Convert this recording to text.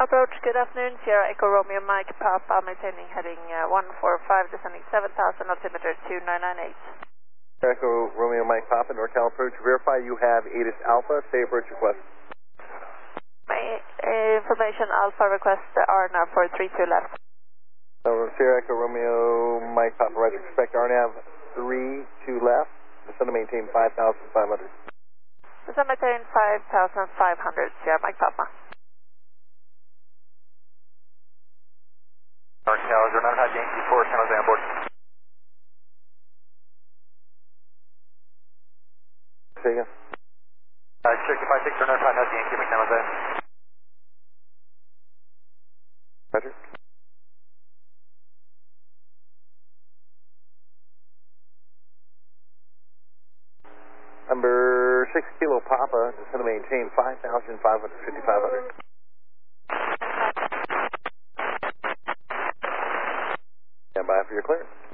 Approach, good afternoon. Sierra Echo Romeo Mike Papa, maintaining heading 145, descending 7,000, altimeter 2998. Echo Romeo Mike Papa, NorCal approach. Verify you have ATIS Alpha. Say approach request. My information Alpha request RNAV for 32 left. So Sierra Echo Romeo Mike Papa, right, expect RNAV 32 left. Descend to maintain 5,500. Descend maintain 5,500, Sierra Mike Papa. NorCal, 09 Yankee 4, San Jose on board. Say again. Cherokee 56, 09 Yankee, San Jose. Roger. Number 6 Kilo Papa, descend to maintain 5,500, 5,500. Stand by for your clearance.